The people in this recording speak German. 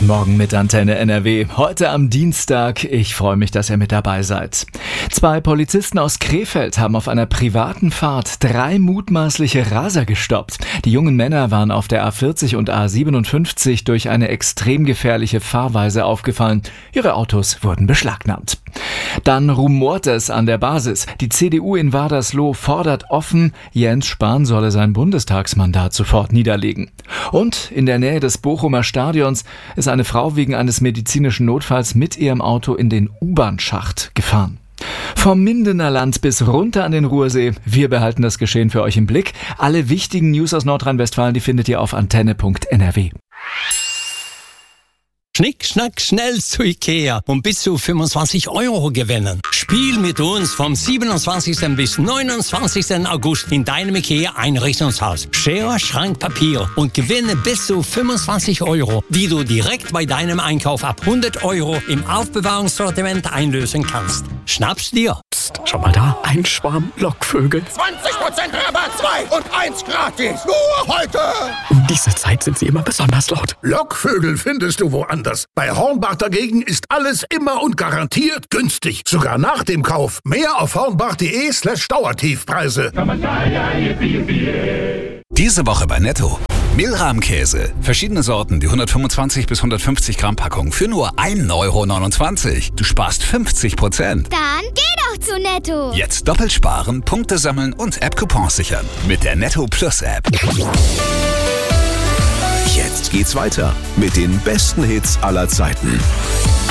Morgen mit Antenne NRW. Heute am Dienstag. Ich freue mich, dass ihr mit dabei seid. 2 Polizisten aus Krefeld haben auf einer privaten Fahrt 3 mutmaßliche Raser gestoppt. Die jungen Männer waren auf der A40 und A57 durch eine extrem gefährliche Fahrweise aufgefallen. Ihre Autos wurden beschlagnahmt. Dann rumort es an der Basis. Die CDU in Wadersloh fordert offen, Jens Spahn solle sein Bundestagsmandat sofort niederlegen. Und in der Nähe des Bochumer Stadions ist eine Frau wegen eines medizinischen Notfalls mit ihrem Auto in den U-Bahn-Schacht gefahren. Vom Mindener Land bis runter an den Ruhrsee. Wir behalten das Geschehen für euch im Blick. Alle wichtigen News aus Nordrhein-Westfalen, die findet ihr auf antenne.nrw. Schnick, schnack, schnell zu Ikea und bis zu 25 € gewinnen. Spiel mit uns vom 27. bis 29. August in deinem Ikea-Einrichtungshaus. Schere, Schrank, Papier und gewinne bis zu 25 €, die du direkt bei deinem Einkauf ab 100 € im Aufbewahrungssortiment einlösen kannst. Schnapp's dir. Psst, schau mal da, ein Schwarm Lockvögel. 20% Rabatt, 2 und 1 gratis. Nur heute. Um diese Zeit sind sie immer besonders laut. Lockvögel findest du woanders. Bei Hornbach dagegen ist alles immer und garantiert günstig. Sogar nach dem Kauf. Mehr auf hornbach.de/Dauertiefpreise. Diese Woche bei Netto. Mehlrahmkäse. Verschiedene Sorten, die 125 bis 150 Gramm Packung für nur 1,29 €. Du sparst 50%. Dann geh doch zu Netto. Jetzt doppelt sparen, Punkte sammeln und App-Coupons sichern. Mit der Netto Plus App. Jetzt geht's weiter mit den besten Hits aller Zeiten.